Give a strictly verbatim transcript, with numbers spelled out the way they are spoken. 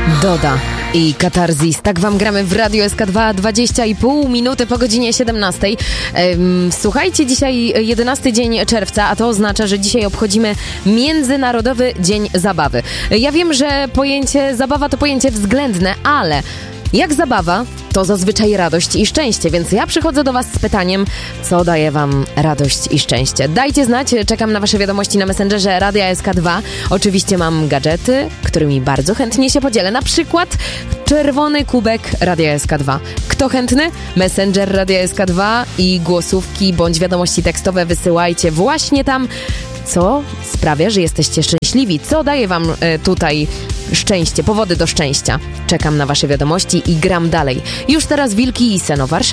Doda i Katarzis. Tak wam gramy w Radiu S K dwa, dwadzieścia i pół minuty po godzinie siedemnastej. Słuchajcie, dzisiaj jedenasty dzień czerwca, a to oznacza, że dzisiaj obchodzimy Międzynarodowy Dzień Zabawy. Ja wiem, że pojęcie zabawa to pojęcie względne, ale jak zabawa, to zazwyczaj radość i szczęście, więc ja przychodzę do was z pytaniem, co daje wam radość i szczęście. Dajcie znać, czekam na wasze wiadomości na Messengerze Radia S K dwa. Oczywiście mam gadżety, którymi bardzo chętnie się podzielę. Na przykład czerwony kubek Radia S K dwa. Kto chętny? Messenger Radia S K dwa i głosówki bądź wiadomości tekstowe wysyłajcie właśnie tam, co sprawia, że jesteście szczęśliwi. Co daje wam y, tutaj szczęście, powody do szczęścia. Czekam na wasze wiadomości i gram dalej. Już teraz Wilki i Seno Warszawa.